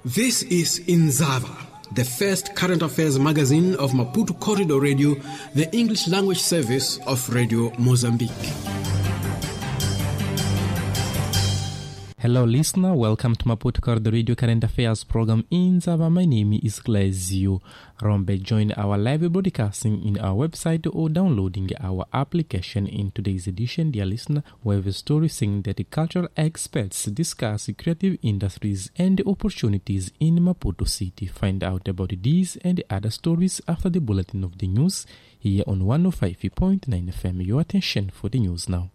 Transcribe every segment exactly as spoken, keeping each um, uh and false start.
This is Inzava, the first current affairs magazine of Maputo Corridor Radio, the English language service of Radio Mozambique. Hello listener, welcome to Maputo Corridor Radio Current Affairs program Inzava. My name is Glazio Rombe. Join our live broadcasting in our website or downloading our application. In today's edition, dear listener, we have a story saying that the cultural experts discuss creative industries and opportunities in Maputo City. Find out about these and other stories after the bulletin of the news here on one oh five point nine F M. Your attention for the news now.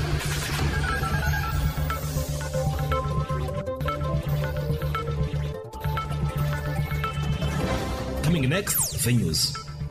Coming next, the news.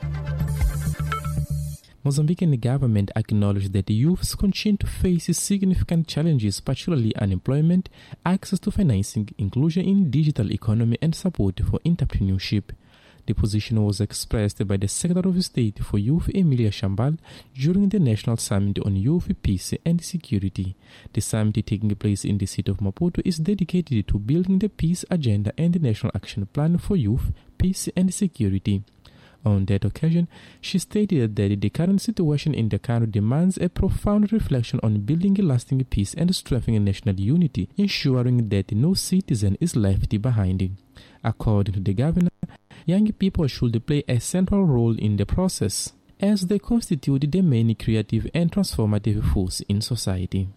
Mozambican government acknowledged that youths continue to face significant challenges, particularly unemployment, access to financing, inclusion in digital economy, and support for entrepreneurship. The position was expressed by the Secretary of State for Youth, Emilia Shambal, during the National Summit on Youth, Peace and Security. The summit taking place in the city of Maputo is dedicated to building the peace agenda and the National Action Plan for Youth, Peace and Security. On that occasion, she stated that the current situation in the country demands a profound reflection on building a lasting peace and strengthening national unity, ensuring that no citizen is left behind. According to the governor, young people should play a central role in the process, as they constitute the main creative and transformative force in society.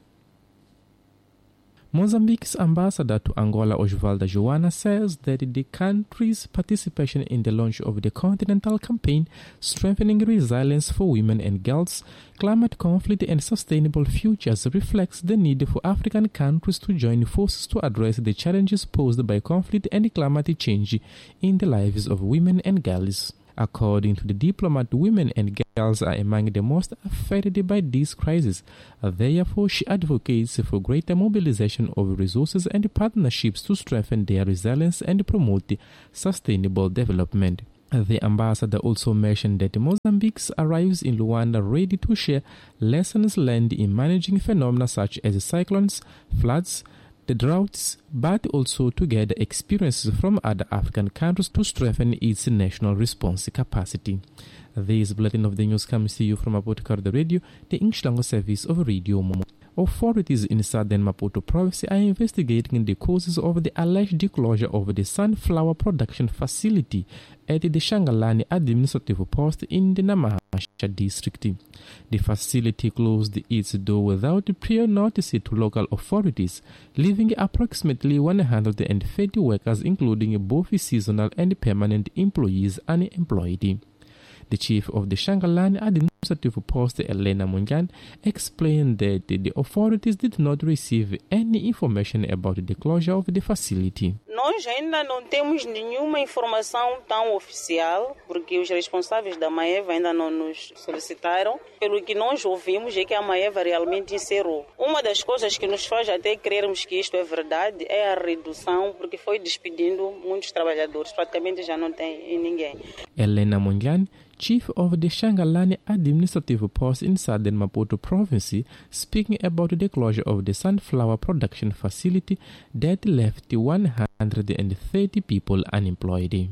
Mozambique's ambassador to Angola, Osvaldo Joana, says that the country's participation in the launch of the Continental Campaign, Strengthening Resilience for Women and Girls, Climate Conflict and Sustainable Futures, reflects the need for African countries to join forces to address the challenges posed by conflict and climate change in the lives of women and girls. According to the diplomat, women and girls are among the most affected by this crisis. Therefore, she advocates for greater mobilization of resources and partnerships to strengthen their resilience and promote sustainable development. The ambassador also mentioned that Mozambique arrives in Luanda ready to share lessons learned in managing phenomena such as cyclones, floods, the droughts, but also to gather experiences from other African countries to strengthen its national response capacity. This bulletin of the news comes to you from Maputo Corridor Radio, the English language service of Radio Momo. Authorities in southern Maputo province are investigating the causes of the alleged closure of the sunflower production facility at the Shangalani administrative post in the Namahansha district. The facility closed its door without prior notice to local authorities, leaving approximately one hundred thirty workers, including both seasonal and permanent employees, unemployed. The chief of the Shangalani administrative post, Elena Mungan, explained that the authorities did not receive any information about the closure of the facility. Nós ainda não temos nenhuma informação tão oficial, porque os responsáveis da Maeva ainda não nos solicitaram. Pelo que nós ouvimos é que a Maeva realmente encerrou. Uma das coisas que nos faz até crermos que isto é verdade é a redução, porque foi despedindo muitos trabalhadores, praticamente já não tem ninguém. Elena Mungan, chief of the Shangalani administrative post in southern Maputo province, speaking about the closure of the sunflower production facility that left one hundred thirty people unemployed.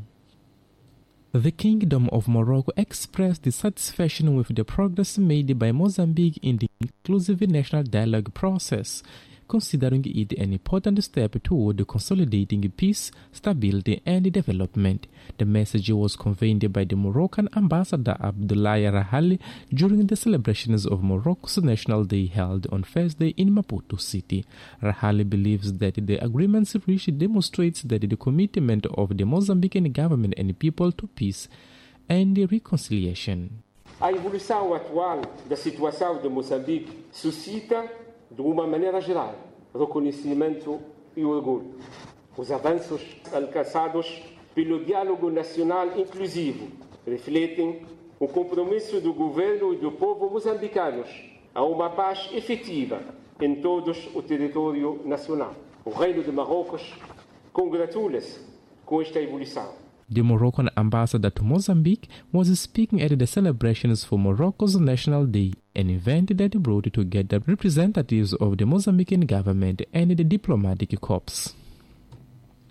The Kingdom of Morocco expressed dissatisfaction with the progress made by Mozambique in the inclusive national dialogue process, considering it an important step toward consolidating peace, stability, and development. The message was conveyed by the Moroccan ambassador Abdoulaye Rahali during the celebrations of Morocco's National Day held on Thursday in Maputo City. Rahali believes that the agreements reached demonstrates that the commitment of the Mozambican government and people to peace and reconciliation. A evolução atual da situação de Moçambique suscita, de uma maneira geral, reconhecimento e orgulho. Os avanços alcançados pelo diálogo nacional inclusivo refletem o compromisso do governo e do povo moçambicanos a uma paz efetiva em todo o território nacional. O Reino de Marrocos congratula-se com esta evolução. The Moroccan ambassador to Mozambique was speaking at the celebrations for Morocco's National Day, an event that brought together representatives of the Mozambican government and the diplomatic corps.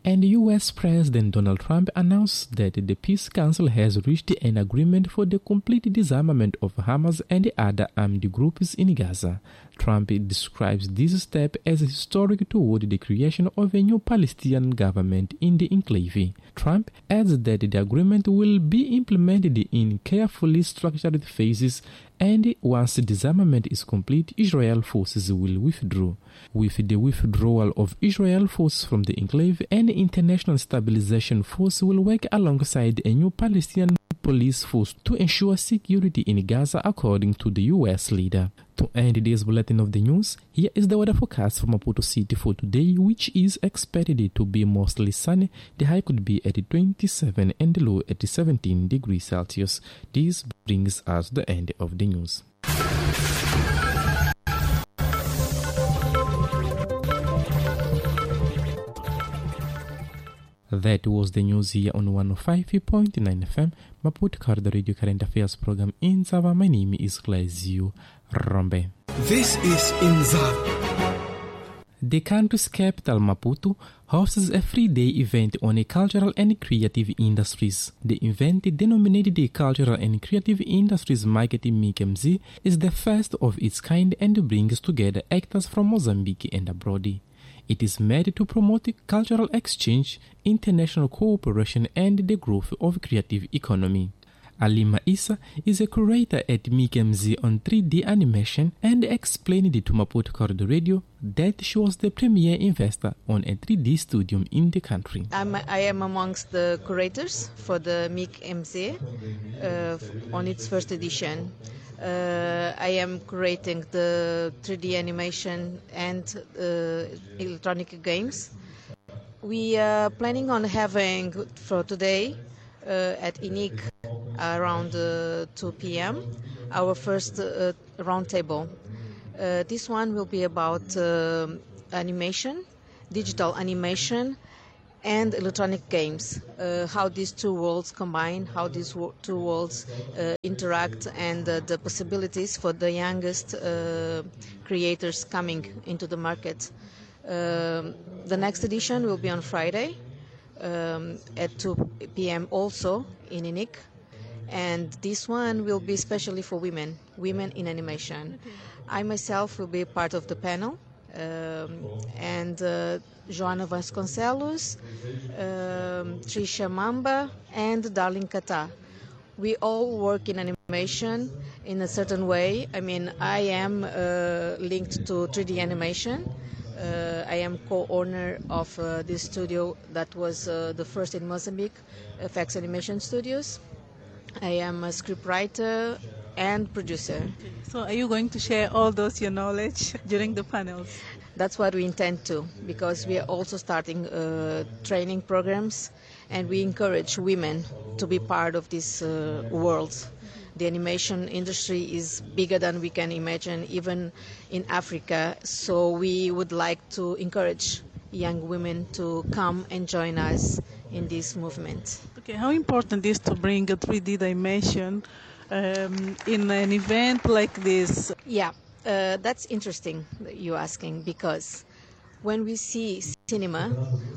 And U S President Donald Trump announced that the Peace Council has reached an agreement for the complete disarmament of Hamas and other armed groups in Gaza. Trump describes this step as historic toward the creation of a new Palestinian government in the enclave. Trump adds that the agreement will be implemented in carefully structured phases, and once disarmament is complete, Israel forces will withdraw. With the withdrawal of Israel forces from the enclave, an international stabilization force will work alongside a new Palestinian police force to ensure security in Gaza, according to the U S leader. To end this bulletin of the news, here is the weather forecast for Maputo City for today, which is expected to be mostly sunny. The high could be at twenty-seven and the low at seventeen degrees Celsius. This brings us the end of the news. That was the news here on one oh five point nine F M, Maputo Corridor Radio Current Affairs program in Zava. My name is Clezio Rombe. This is Inzava. The country's capital, Maputo, hosts a three-day event on a cultural and creative industries. The event, denominated the Cultural and Creative Industries Market Mikemzi, is the first of its kind and brings together actors from Mozambique and abroad. It is made to promote cultural exchange, international cooperation, and the growth of creative economy. Alima Issa is a curator at Mikemzi on three D animation and explained to Maputo Corridor Radio that she was the premier investor on a three D studio in the country. I'm, I am amongst the curators for the Mikemzi uh, on its first edition. Uh, I am curating the three D animation and uh, electronic games. We are planning on having for today uh, at INIC around uh, two p.m. our first uh, roundtable. Uh, this one will be about uh, animation, digital animation, and electronic games, uh, how these two worlds combine, how these wo- two worlds uh, interact, and uh, the possibilities for the youngest uh, creators coming into the market. Um, the next edition will be on Friday um, at two p.m. also in INIC, and this one will be especially for women, women in animation. I myself will be part of the panel. Um, and uh, Joana Vasconcelos, um, Trisha Mamba, and Darling Kata. We all work in animation in a certain way. I mean, I am uh, linked to three D animation. Uh, I am co-owner of uh, this studio that was uh, the first in Mozambique, F X Animation Studios. I am a scriptwriter and producer. So are you going to share all those your knowledge during the panels? That's what we intend to, because we are also starting uh, training programs, and we encourage women to be part of this uh, world. The animation industry is bigger than we can imagine, even in Africa, so we would like to encourage young women to come and join us in this movement. Okay, how important is to bring a three D dimension um, in an event like this? Yeah, uh, that's interesting that you're asking, because when we see cinema,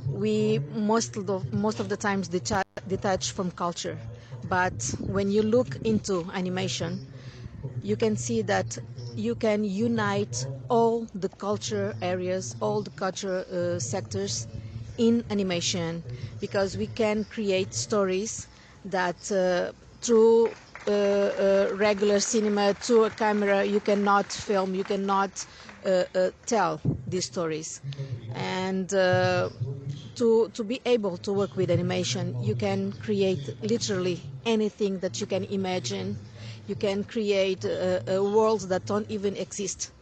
we most of the, most of the times detach, detach from culture. But when you look into animation, you can see that you can unite all the culture areas, all the culture uh, sectors in animation, because we can create stories that uh, through uh, uh, regular cinema, through a camera, you cannot film, you cannot uh, uh, tell these stories. And uh, to, to be able to work with animation, you can create literally anything that you can imagine. You can create uh, uh, worlds that don't even exist.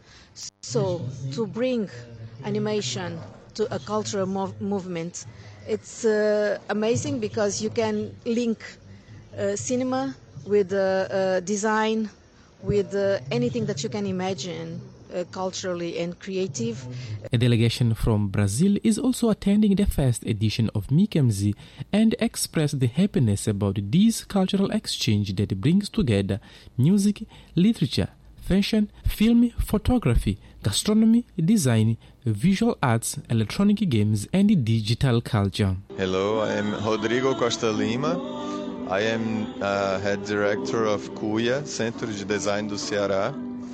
So to bring animation to a cultural mov- movement, it's uh, amazing, because you can link uh, cinema with uh, uh, design, with uh, anything that you can imagine. Uh, culturally and creative. A delegation from Brazil is also attending the first edition of Mikemzi and expressed the happiness about this cultural exchange that brings together music, literature, fashion, film, photography, gastronomy, design, visual arts, electronic games, and digital culture. Hello, I am Rodrigo Costa Lima. I am uh, head director of C U I A, Centro de Design do Ceará.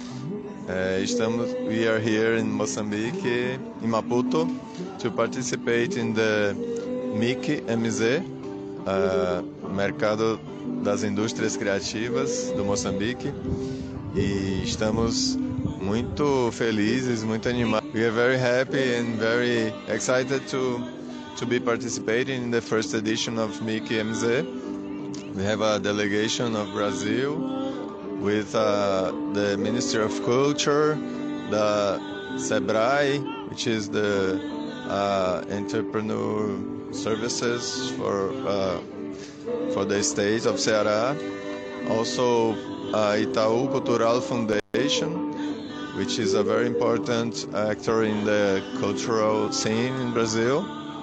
Uh, estamos, we are here in Mozambique, in Maputo, to participate in the M I C M Z, uh, Mercado das Indústrias Criativas do Moçambique, e estamos muito felizes, muito animados. We are very happy and very excited to to be participating in the first edition of M I C M Z. We have a delegation of Brazil with uh, the Ministry of Culture, the SEBRAE, which is the uh, entrepreneur services for uh, for the state of Ceará. Also, uh, Itaú Cultural Foundation, which is a very important actor in the cultural scene in Brazil,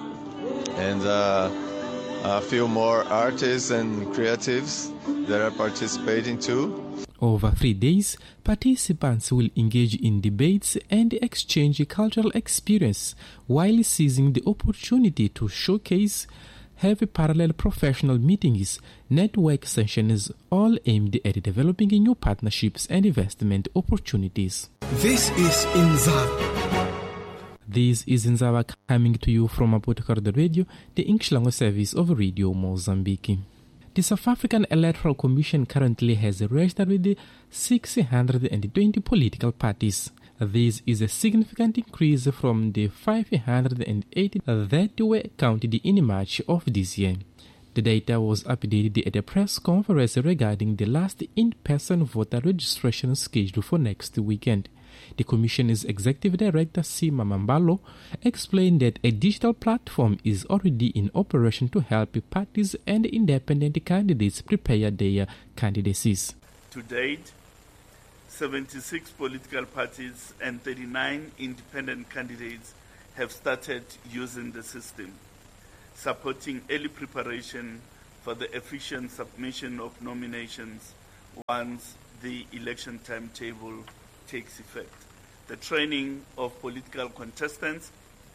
and uh, a few more artists and creatives that are participating too. Over three days, participants will engage in debates and exchange cultural experience while seizing the opportunity to showcase, have parallel professional meetings, network sessions, all aimed at developing new partnerships and investment opportunities. This is Inzava. This is Inzava coming to you from Maputo Corridor Radio, the English language service of Radio Mozambique. The South African Electoral Commission currently has registered with six hundred twenty political parties. This is a significant increase from the five hundred eighty that were counted in March of this year. The data was updated at a press conference regarding the last in-person voter registration scheduled for next weekend. The Commission's Executive Director, Sima Mambalo, explained that a digital platform is already in operation to help parties and independent candidates prepare their candidacies. To date, seventy-six political parties and thirty-nine independent candidates have started using the system, supporting early preparation for the efficient submission of nominations once the election timetable takes effect. The training of political contestants.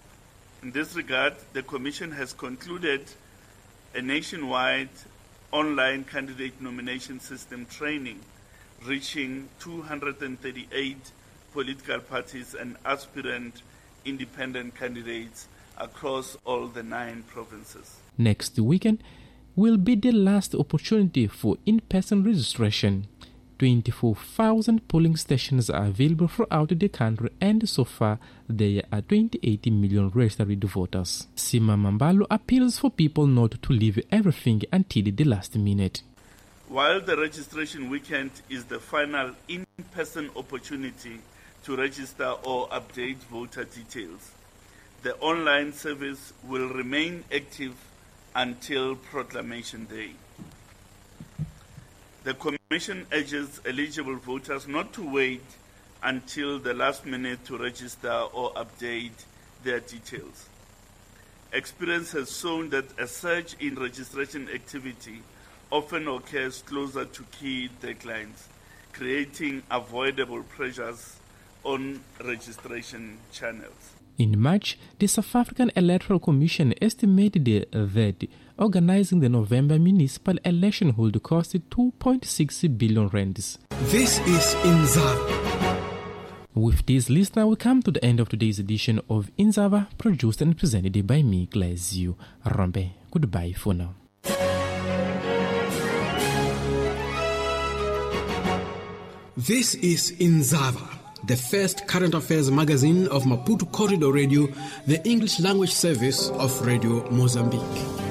In this regard, the Commission has concluded a nationwide online candidate nomination system training reaching two hundred thirty-eight political parties and aspirant independent candidates across all the nine provinces. Next weekend will be the last opportunity for in-person registration. twenty-four thousand polling stations are available throughout the country, and so far there are twenty-eight million registered voters. Sima Mambalo appeals for people not to leave everything until the last minute. While the registration weekend is the final in-person opportunity to register or update voter details, the online service will remain active until Proclamation Day. The Commission urges eligible voters not to wait until the last minute to register or update their details. Experience has shown that a surge in registration activity often occurs closer to key deadlines, creating avoidable pressures on registration channels. In March, the South African Electoral Commission estimated that organizing the November municipal election would cost two point six billion rands. This is Inzava. With this, listener, we come to the end of today's edition of Inzava, produced and presented by me, Glazio Rombe. Goodbye for now. This is Inzava, the first current affairs magazine of Maputo Corridor Radio, the English language service of Radio Mozambique.